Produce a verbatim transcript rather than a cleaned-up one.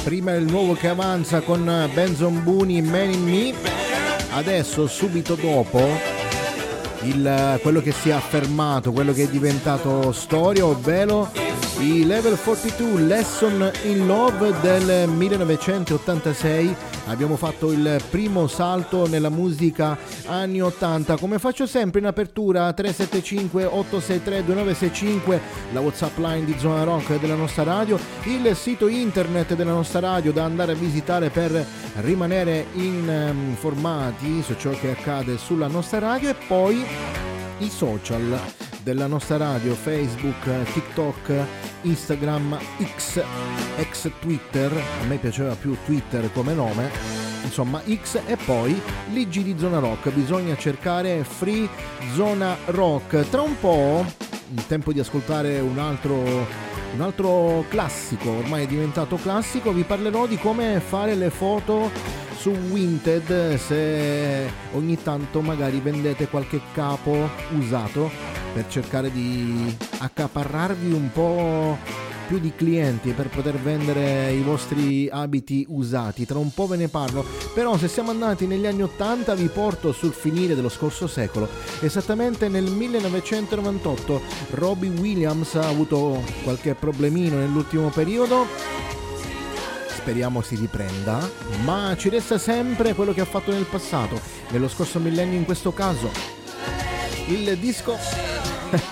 prima il nuovo che avanza con Benson Boone, Man in Me, adesso subito dopo il, quello che si è affermato, quello che è diventato storia, ovvero i Level quarantadue Lesson in Love del millenovecentottantasei. Abbiamo fatto il primo salto nella musica anni ottanta. Come faccio sempre in apertura, tre sette cinque otto sei tre due nove sei cinque, la WhatsApp line di Zona Rock della nostra radio, il sito internet della nostra radio da andare a visitare per rimanere informati su ciò che accade sulla nostra radio, e poi i social della nostra radio, Facebook, TikTok, Instagram, X, ex Twitter, a me piaceva più Twitter come nome, insomma X, e poi l'I G di Zona Rock, bisogna cercare Free Zona Rock. Tra un po', in tempo di ascoltare un altro, un altro classico, ormai è diventato classico, vi parlerò di come fare le foto su Vinted, se ogni tanto magari vendete qualche capo usato per cercare di accaparrarvi un po' più di clienti per poter vendere i vostri abiti usati. Tra un po' ve ne parlo, però se siamo andati negli anni ottanta vi porto sul finire dello scorso secolo. Esattamente nel millenovecentonovantotto Robbie Williams ha avuto qualche problemino nell'ultimo periodo, speriamo si riprenda, ma ci resta sempre quello che ha fatto nel passato, nello scorso millennio in questo caso. Il disco